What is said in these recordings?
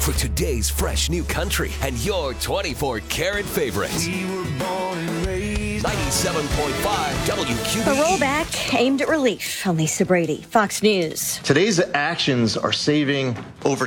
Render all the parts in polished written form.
for today's fresh new country and your 24-karat favorites. We were born and raised 97.5 WQBE. A rollback aimed at relief. I'm Lisa Brady, Fox News. Today's actions are saving over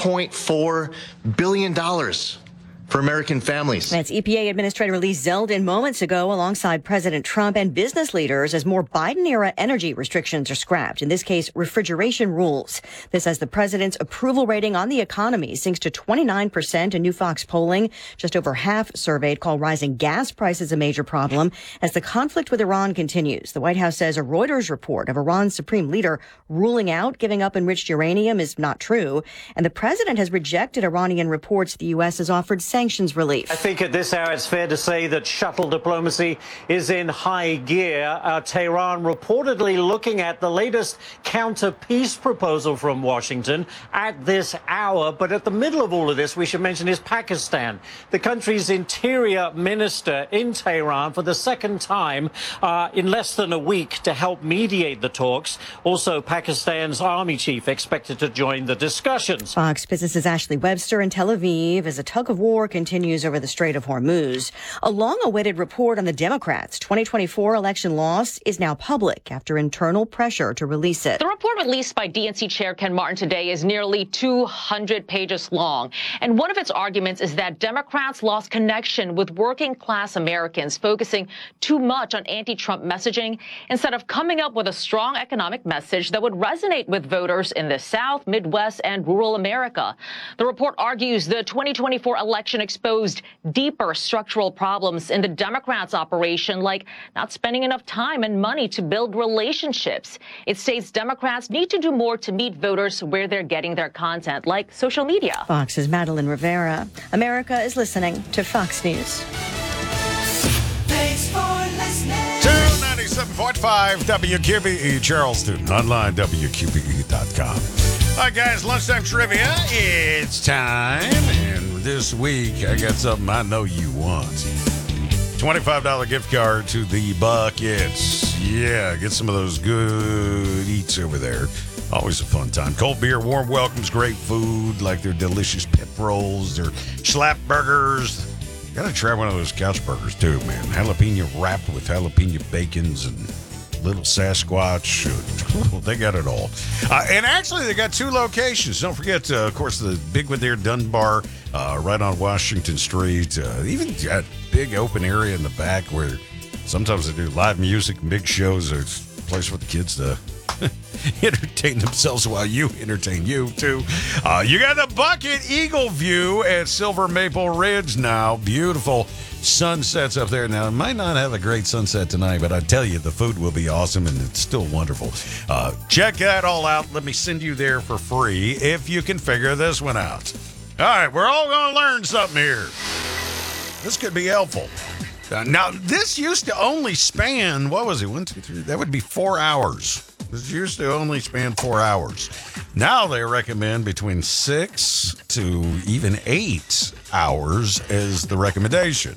$2.4 billion for American families. That's EPA Administrator Lee Zeldin moments ago alongside President Trump and business leaders as more Biden-era energy restrictions are scrapped. In this case, refrigeration rules. This as the president's approval rating on the economy sinks to 29% in new Fox polling. Just over half surveyed call rising gas prices a major problem as the conflict with Iran continues. The White House says a Reuters report of Iran's supreme leader ruling out giving up enriched uranium is not true. And the president has rejected Iranian reports the U.S. has offered sanctions relief. I think at this hour it's fair to say that shuttle diplomacy is in high gear. Tehran reportedly looking at the latest counter-peace proposal from Washington at this hour. But at the middle of all of this, we should mention is Pakistan. The country's interior minister in Tehran for the second time in less than a week to help mediate the talks. Also, Pakistan's army chief expected to join the discussions. Fox Business's Ashley Webster in Tel Aviv as a tug of war continues over the Strait of Hormuz. A long-awaited report on the Democrats' 2024 election loss is now public after internal pressure to release it. The report released by DNC Chair Ken Martin today is nearly 200 pages long. And one of its arguments is that Democrats lost connection with working-class Americans, focusing too much on anti-Trump messaging instead of coming up with a strong economic message that would resonate with voters in the South, Midwest, and rural America. The report argues the 2024 election exposed deeper structural problems in the Democrats' operation, like not spending enough time and money to build relationships. It states Democrats need to do more to meet voters where they're getting their content, like social media. Fox's Madeline Rivera. America is listening to Fox News. Thanks for listening. 297.5 WQBE, Charleston, online, WQBE.com. All right, guys, lunchtime trivia. It's time. And this week, I got something I know you want. $25 gift card to the Buckets. Yeah, get some of those good eats over there. Always a fun time. Cold beer, warm welcomes, great food, like their delicious pep rolls, their slap burgers. Gotta try one of those couch burgers, too, man. Jalapeno wrapped with jalapeno bacons and little Sasquatch. They got it all. And actually, they got two locations. Don't forget, of course, the big one there, Dunbar, right on Washington Street. Even got big open area in the back where sometimes they do live music and big shows. It's a place for the kids to entertain themselves while you entertain you, too. You got the Bucket Eagle View at Silver Maple Ridge now. Beautiful sunsets up there. Now, it might not have a great sunset tonight, but I tell you, the food will be awesome, and it's still wonderful. Check that all out. Let me send you there for free if you can figure this one out. All right, we're all going to learn something here. This could be helpful. Now, this used to only span, what was it, 1, 2, 3, that would be 4 hours. This used to only span 4 hours. Now they recommend between 6 to even 8 hours as the recommendation.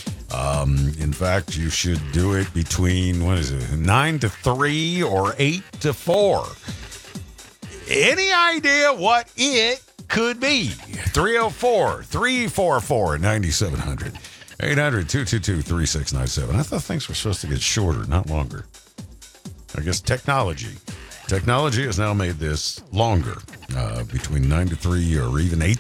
In fact, you should do it between, 9 to 3 or 8 to 4. Any idea what it could be? 304-344-9700. 800-222-3697. I thought things were supposed to get shorter, not longer. I guess technology has now made this longer, between 9 to 3 or even 8